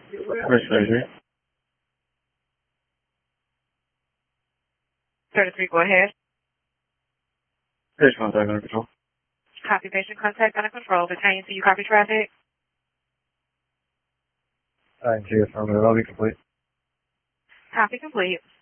First surgery. 33, go ahead. Patient contact under control. Copy patient contact under control. Detain to you copy traffic. ING affirmative. I'll be complete. Copy complete.